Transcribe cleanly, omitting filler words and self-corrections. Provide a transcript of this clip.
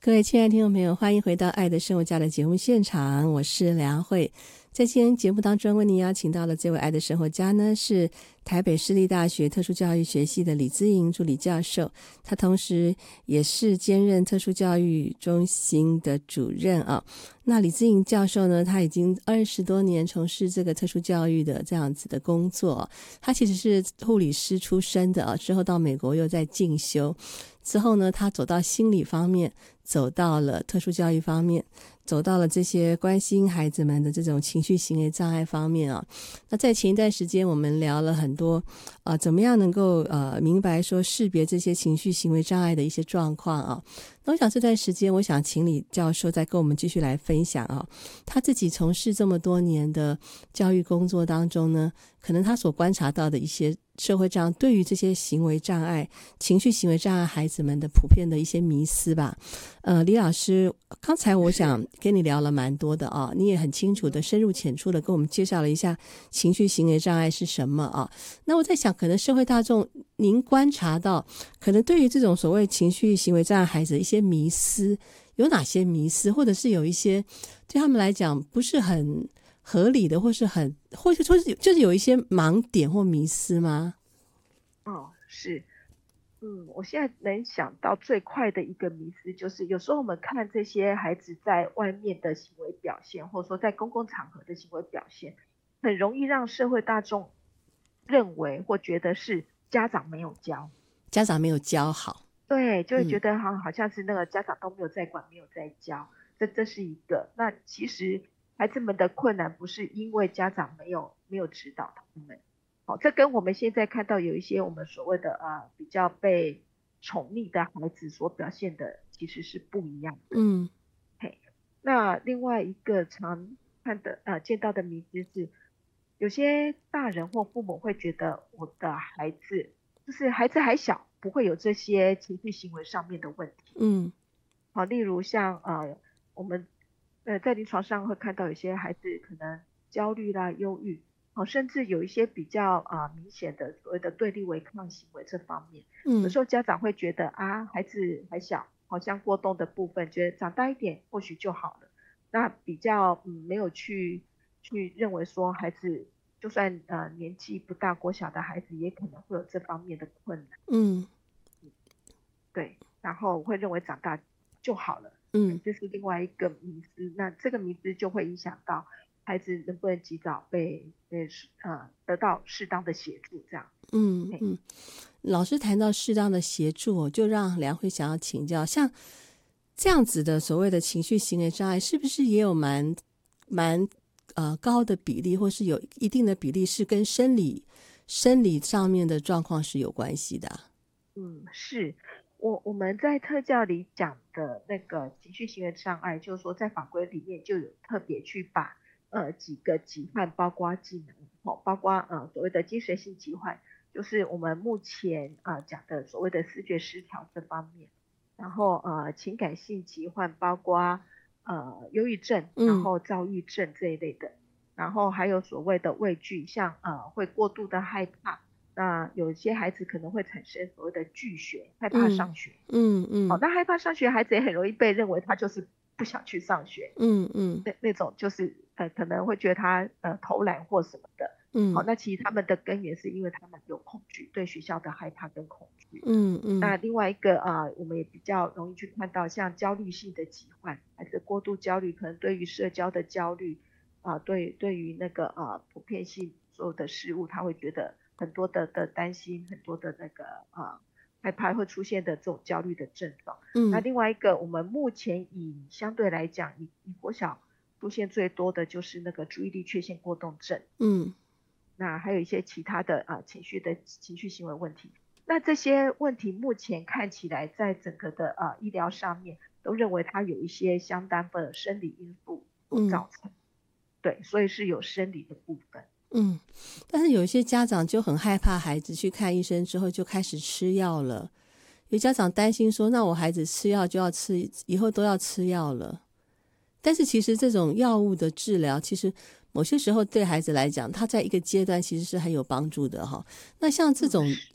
各位亲爱的听众朋友，欢迎回到《爱的生活家》的节目现场，我是梁慧。在今天节目当中，为您邀请到了这位爱的生活家呢，是台北市立大学特殊教育学系的李姿莹助理教授，他同时也是兼任特殊教育中心的主任啊。那李姿莹教授呢，他已经20多年从事这个特殊教育的这样子的工作，他其实是护理师出身的啊，之后到美国又在进修，之后呢，他走到心理方面，走到了特殊教育方面，走到了这些关心孩子们的这种情绪行为障碍方面啊。那在前一段时间我们聊了很多怎么样能够明白说识别这些情绪行为障碍的一些状况啊。那我想这段时间我想请李教授再跟我们继续来分享啊，他自己从事这么多年的教育工作当中呢，可能他所观察到的一些社会上对于这些行为障碍、情绪行为障碍孩子们的普遍的一些迷思吧。李老师，刚才我想跟你聊了蛮多的啊，你也很清楚的、深入浅出的跟我们介绍了一下情绪行为障碍是什么啊。那我在想，可能社会大众您观察到，可能对于这种所谓情绪行为障碍孩子的一些迷思，有哪些迷思，或者是有一些对他们来讲不是很合理的，或者说就是有一些盲点或迷思吗？ 是。我现在能想到最快的一个迷思就是，有时候我们看这些孩子在外面的行为表现，或者说在公共场合的行为表现，很容易让社会大众认为或觉得是家长没有教， 家长没有教好。 对，就会觉得好像是那个家长都没有在管，没有在教，这是一个。那其实孩子们的困难不是因为家长没有指导他们。这跟我们现在看到有一些我们所谓的比较被宠溺的孩子所表现的其实是不一样的。那另外一个常见到的迷思是，有些大人或父母会觉得我的孩子就是孩子还小，不会有这些情绪行为上面的问题。例如像我们在临床上会看到有些孩子可能焦虑啦、忧郁。甚至有一些比较明显的所谓的对立违抗行为这方面，有时候家长会觉得孩子还小，好像过动的部分，觉得长大一点或许就好了。那比较没有去认为说孩子就算年纪不大，国小的孩子也可能会有这方面的困难。对，然后会认为长大就好了。这是另外一个迷思。那这个迷思就会影响到孩子能不能及早得到适当的协助，这样。 老师谈到适当的协助，就让梁慧想要请教，像这样子的所谓的情绪行为障碍，是不是也有蛮高的比例，或是有一定的比例是跟生理上面的状况是有关系的？ 是。我们在特教里讲的那个情绪行为障碍，就是说在法规里面就有特别去把几个疾患，包括技能，包括所谓的精神性疾患，就是我们目前讲的所谓的思觉失调这方面，然后情感性疾患，包括忧郁症，然后躁郁症这一类的，然后还有所谓的畏惧，像会过度的害怕。那有些孩子可能会产生所谓的拒学，害怕上学。那害怕上学孩子也很容易被认为他就是不想去上学。那种就是可能会觉得他偷懒或什么的。那其实他们的根源是因为他们有恐惧，对学校的害怕跟恐惧。那另外一个我们也比较容易去看到像焦虑性的疾患，孩子过度焦虑，可能对于社交的焦虑对于那个普遍性所有的事物，他会觉得很多的担心，很多的那个害怕会出现的这种焦虑的症状。那另外一个我们目前相对来讲以国小出现最多的就是那个注意力缺陷过动症。那还有一些其他的情绪行为问题。那这些问题目前看起来在整个的医疗上面都认为它有一些相当的生理因素造成。对，所以是有生理的部分。 但是有一些家长就很害怕孩子去看医生之后就开始吃药了，有家长担心说，那我孩子吃药就要吃，以后都要吃药了。但是其实这种药物的治疗，其实某些时候对孩子来讲，他在一个阶段其实是很有帮助的哈。那像这种